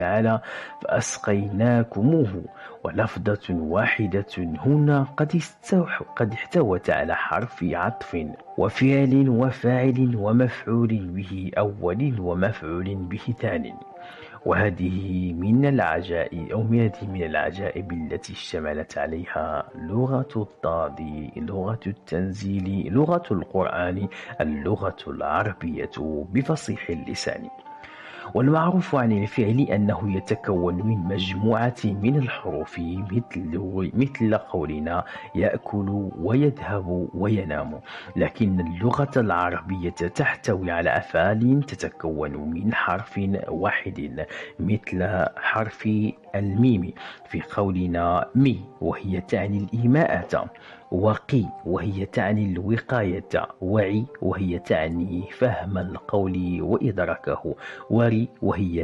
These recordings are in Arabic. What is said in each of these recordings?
تعالى فأسقيناكموه. ولفظة واحدة هنا قد احتوت على حرف عطف وفعل وفاعل ومفعول به أول ومفعول به ثاني. وهذه من العجائب من العجائب التي اشتملت عليها لغة الضاد، لغة التنزيل، لغة القرآن، اللغة العربية بفصيح اللسان. والمعروف عن الفعل أنه يتكون من مجموعة من الحروف مثل قولنا يأكل ويذهب وينام. لكن اللغة العربية تحتوي على أفعال تتكون من حرف واحد مثل حرف الميم في قولنا مي وهي تعني الإيماءة، وقي وهي تعني الوقاية، وعي وهي تعني فهم القول وإدراكه، وري وهي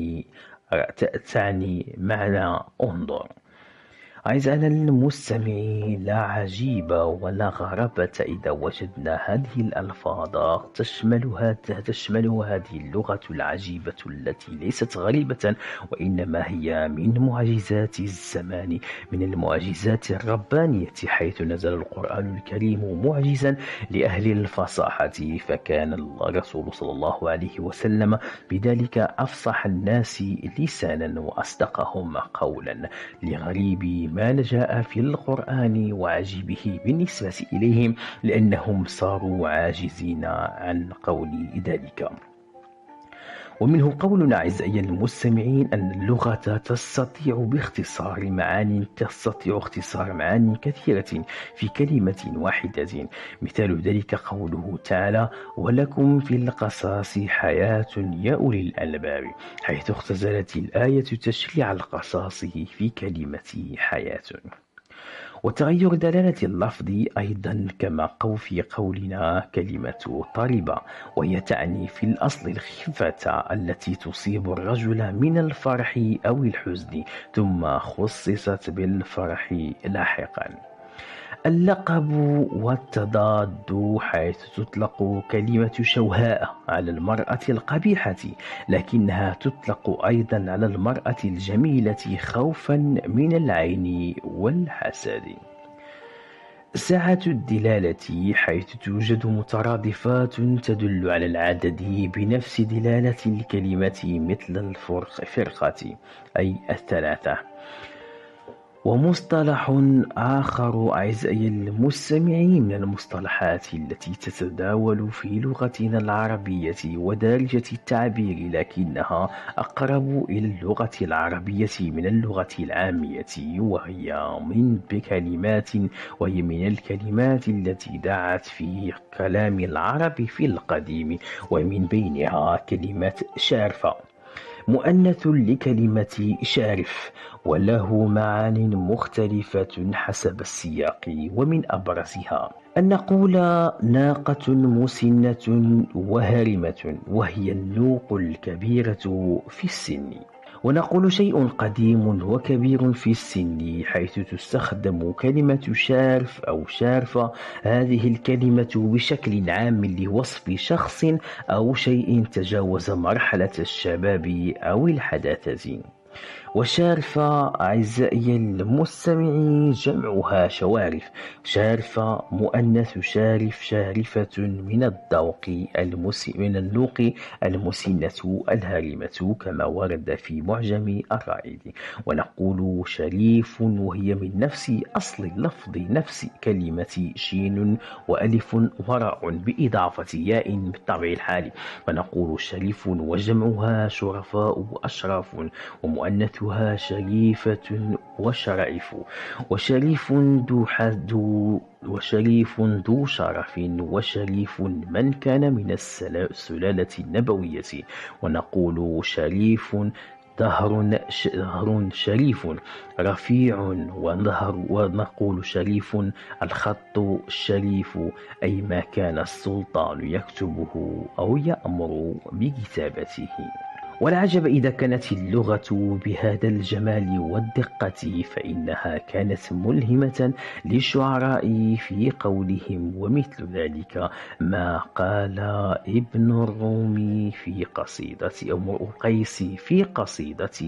تعني معنى انظر. أعزائنا المستمعين، لا عجيب ولا غرابة إذا وجدنا هذه الألفاظ تشملها هذه اللغة العجيبة التي ليست غريبة، وإنما هي من معجزات الزمان، من المعجزات الربانية، حيث نزل القرآن الكريم معجزا لأهل الفصاحة، فكان الرسول صلى الله عليه وسلم بذلك أفصح الناس لسانا وأصدقهم قولا لغريب ما جاء في القرآن وعجيبه بالنسبة إليهم، لأنهم صاروا عاجزين عن قول ذلك. ومنه قولنا أعزائي المستمعين أن اللغة تستطيع اختصار معاني كثيرة في كلمة واحدة. مثال ذلك قوله تعالى ولكم في القصاص حياة يا أولي الألباب، حيث اختزلت الآية تشريع القصاص في كلمة حياة. وتغير دلالة اللفظ أيضا كما في قولنا كلمة طالبة، وهي تعني في الأصل الخفة التي تصيب الرجل من الفرح أو الحزن، ثم خصصت بالفرح لاحقا. اللقب والتضاد، حيث تطلق كلمة شوهاء على المرأة القبيحة، لكنها تطلق أيضا على المرأة الجميلة خوفا من العين والحسد. سعة الدلالة، حيث توجد مترادفات تدل على العدد بنفس دلالة الكلمة مثل الفرقة أي الثلاثة. ومصطلح آخر أعزائي المستمعين من المصطلحات التي تتداول في لغتنا العربية ودارجة التعبير، لكنها أقرب إلى اللغة العربية من اللغة العامية، وهي من الكلمات التي دعت في كلام العرب في القديم، ومن بينها كلمة شارفة، مؤنث لكلمة شارف، وله معان مختلفة حسب السياق. ومن أبرزها أن نقول ناقة مسنة وهرمة، وهي النوق الكبيرة في السن. ونقول شيء قديم وكبير في السن، حيث تستخدم كلمة شارف أو شارفة هذه الكلمة بشكل عام لوصف شخص أو شيء تجاوز مرحلة الشباب أو الحداثة. وشارفة أعزائي المستمعين جمعها شوارف، شارفة مؤنث شارف، شارفة من النوق المسنة الهارمة كما ورد في معجم الرائد. ونقول شريف وهي من نفس أصل اللفظ، نفس كلمة شين وألف وراء بإضافة ياء بالطبع الحالي، فنقول شريف وجمعها شرفاء وأشراف، ومؤنثها شريفة وشرائف. وشريف ذو شرف، وشريف من كان من السلالة النبوية. ونقول شريف ظهر شريف رفيع، ونقول شريف الخط الشريف، أي ما كان السلطان يكتبه أو يأمر بكتابته. والعجب إذا كانت اللغة بهذا الجمال والدقة، فإنها كانت ملهمة للشعراء في قولهم، ومثل ذلك ما قال ابن الرومي في قصيدة، أو امرؤ القيس في قصيدة